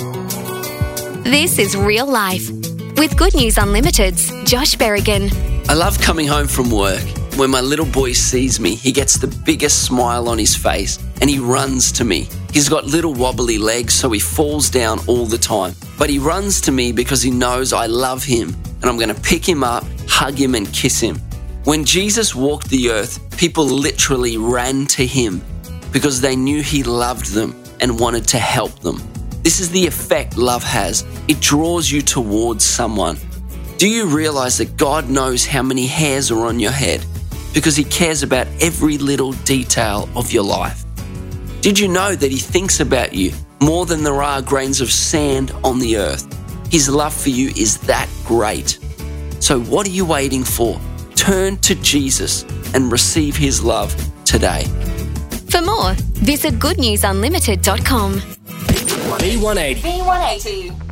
This is Real Life with Good News Unlimited's Josh Berrigan. I love coming home from work. When my little boy sees me, he gets the biggest smile on his face and he runs to me. He's got little wobbly legs, so he falls down all the time. But he runs to me because he knows I love him and I'm going to pick him up, hug him and kiss him. When Jesus walked the earth, people literally ran to him because they knew he loved them and wanted to help them. This is the effect love has. It draws you towards someone. Do you realize that God knows how many hairs are on your head? Because he cares about every little detail of your life. Did you know that he thinks about you more than there are grains of sand on the earth? His love for you is that great. So what are you waiting for? Turn to Jesus and receive his love today. For more, visit goodnewsunlimited.com. B180. B180.